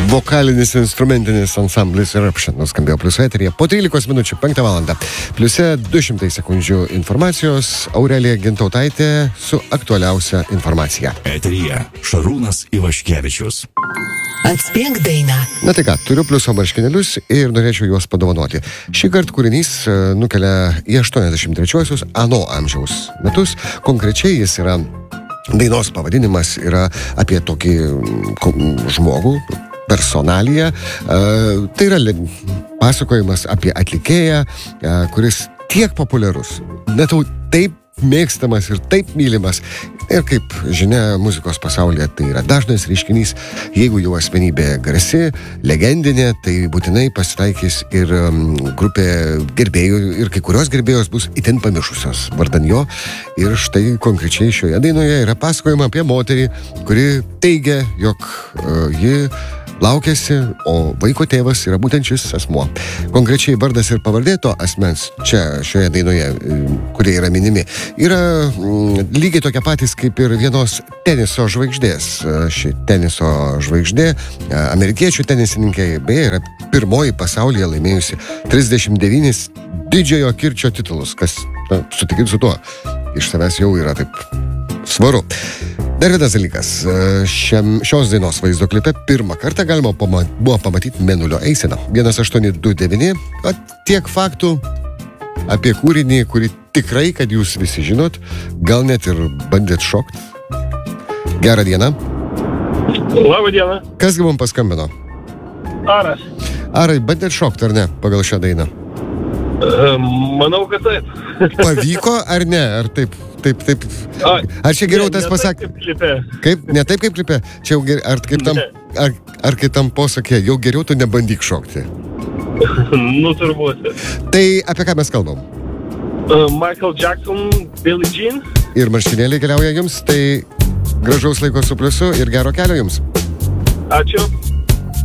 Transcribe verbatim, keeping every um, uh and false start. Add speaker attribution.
Speaker 1: Vokalinis instrumentinis ansamblis Eruption nuskambėjo Pliuso eteryje po trylikos minučių, penktą valandą. Pliuse du šimtai sekundžių informacijos, Aurelija Gintautaitė su aktualiausia informacija.
Speaker 2: Eteryje Šarūnas Ivaškevičius.
Speaker 3: Atspėk dainą.
Speaker 1: Na tai ką, turiu Pliuso marškinėlius ir norėčiau juos padovanoti. Šį kartą kūrinys nukelia į aštuoniasdešimt trečiuosius ano amžiaus metus. Konkrečiai jis yra, dainos pavadinimas yra apie tokį žmogų, personaliją. Tai yra pasakojimas apie atlikėją, kuris tiek populiarus, net taip mėgstamas ir taip mylimas. Ir kaip žinia, muzikos pasaulyje tai yra dažnas reiškinys. Jeigu jau asmenybė garsi, legendinė, tai būtinai pasitaikys ir grupė gerbėjų, ir kai kurios gerbėjos bus itin pamišusios vardan jo. Ir štai konkrečiai šioje dainoje yra pasakojama apie moterį, kuri teigia, jog uh, ji laukėsi, o vaiko tėvas yra būtent šis asmuo. Konkrečiai vardas ir pavardė to asmens čia šioje dainoje, kurie yra minimi, yra mm, lygiai tokie patys kaip ir vienos teniso žvaigždės. Ši teniso žvaigždė, amerikiečių tenisininkai, beje, yra pirmoji pasaulyje laimėjusi trisdešimt devynis didžiojo kirčio titulus, kas, na, sutikit su tuo, iš savęs jau yra taip svaru. Dar vienas dalykas, šiam, šios dainos vaizdo klipe pirmą kartą galima pama, buvo pamatyti Mėnulio eiseną. vienas aštuoni du devyni, o tiek faktų apie kūrinį, kurį tikrai, kad jūs visi žinot, gal net ir bandėt šokt. Gerą dieną.
Speaker 4: Labą dieną.
Speaker 1: Kasgi mums paskambino?
Speaker 4: Aras.
Speaker 1: Arai, bandėt šokt ar ne pagal šią dainą?
Speaker 4: Manau, kad taip.
Speaker 1: Pavyko ar ne? Ar taip, taip, taip? Ar čia geriau tas pasakė? Kaip? Ne taip kaip klipe? Čia jau ger... Ar kaip tam, ar, ar kaip tam posakė, jau geriau tu nebandyk šokti?
Speaker 4: Nu, turbūt.
Speaker 1: Tai apie ką mes kalbam?
Speaker 4: Uh, Michael Jackson, Billie Jean.
Speaker 1: Ir marškinėliai keliauja jums, tai gražaus laiko su Pliusu ir gero kelio jums.
Speaker 4: Ačiū.